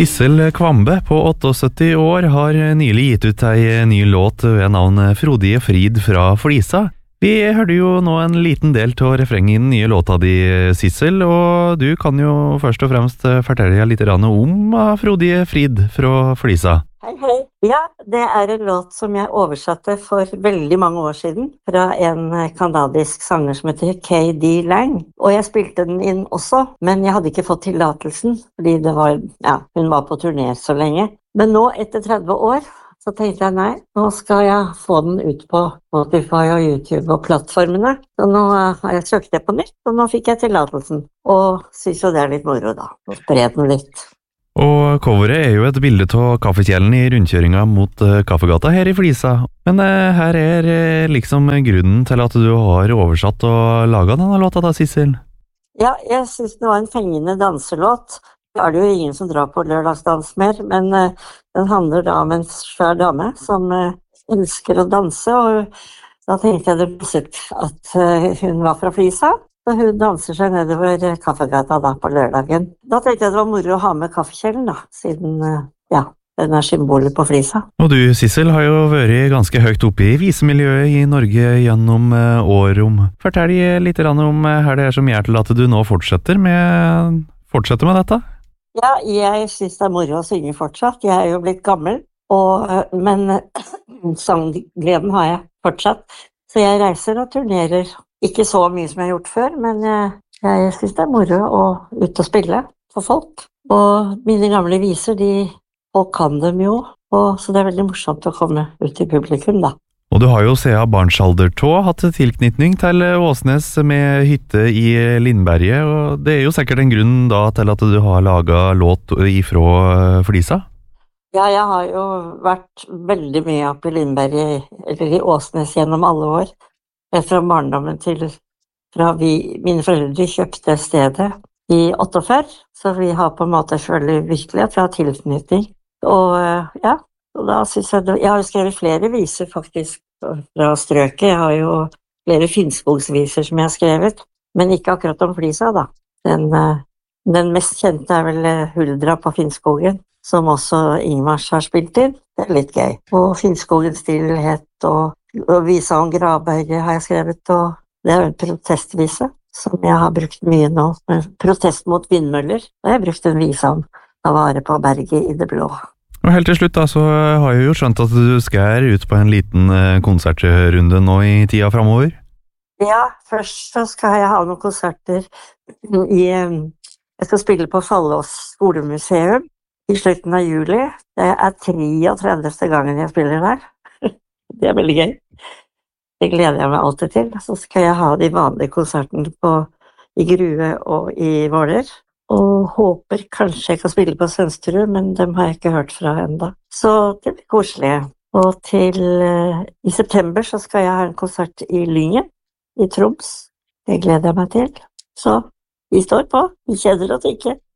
Sissel Kvambe på 78 år har nylig gitt ut ei ny låt ved navn Frodige Frid fra Flisa. Vi hørte jo nå en liten del til refrenget i den nye låta di, Sissel, og du kan jo først og fremst fortelle litt om Frodige Frid fra Flisa. Hei, hei. Ja, det en låt som jeg oversatte for veldig mange år siden fra en kanadisk sanger som heter K.D. Lang. Og jeg spilte den inn også, men jeg hadde ikke fått tillatelsen, fordi det var, hun var på turné så lenge. Men nå, etter 30 år, så tenkte jeg nei, nå skal jeg få den ut på Spotify og YouTube og plattformene. Så nå har jeg søkt det på nytt, og nå fikk jeg tillatelsen. Og synes jo det litt moro da, å spre den litt. Og coveret jo et bilde av kaffekjelen i rundkjøringa mot Kaffegata her i Flisa. Men her liksom grunnen til at du har oversatt og laget denne låta da, Sissel? Ja, jeg synes det var en fengende danselåt. Det det jo ingen som drar på lørdagsdans mer, men den handler da om en svær dame som elsker å danse, og da tenkte jeg det passet at hun var fra Flisa. Så hun danser seg nedover Kaffegata da på lørdagen. Da tenkte jeg det var moro å ha med kaffekjelen da, siden den symbolet på Flisa. Og du, Sissel, har jo vært ganske høyt oppe i visemiljøet i Norge gjennom år. Fortell litt om hva det som gjør til at du nå fortsetter med dette? Ja, jeg synes det moro å synge fortsatt. Jeg jo blitt gammel, men sanggleden har jeg fortsatt. Så jeg reiser og turnerer. Ikke så mye som jeg har gjort før, men jeg synes det moro å ut og spille for folk. Og mine gamle viser, folk kan dem jo, så det veldig morsomt å komme ut til publikum da. Og du har jo siden barnsalder hatt tilknytning til Åsnes med hytte i Lindberget, og det jo sikkert en grunn da til at du har laget låt ifra Flisa? Ja, jeg har jo vært veldig mye oppe i Lindberget, eller i Åsnes gjennom alle år. Fra barndommen fra mine foreldre kjøpte stedet i 48, så vi har på en måte følt virkelig at vi har tilknytning. Og da synes jeg har jo skrevet flere viser faktisk fra strøket. Jeg har jo flere finskogsviser som jeg har skrevet, men ikke akkurat om Flisa da. Den mest kjente vel Huldra på Finnskogen, som også Ingmars har spilt inn. Det litt gøy. Og Finnskogens stillhet og Visa om Gravberget har jeg skrevet, og det jo en protestvise som jeg har brukt mye nå. Protest mot vindmøller, og jeg har brukt en vise om å vare på berget i det blå. Og helt til slutt da, så har jeg jo skjønt at du skal ut på en liten konsertrunde nå i tida fremover. Ja, først så skal jeg ha noen konserter jeg skal spille på Fallås skolemuseum i slutten av juli. Det 33. gangen jeg spiller der. Det veldig gøy. Det gleder jeg meg alltid til. Så skal jeg ha de vanlige konsertene i Grue og i Våler. Og håper kanskje jeg kan spille på Sønsterud, men dem har jeg ikke hørt fra enda. Så det blir koselig. Og i september så skal jeg ha en konsert i Lyngen, i Troms. Det gleder jeg meg til. Så vi står på. Vi kjenner oss ikke.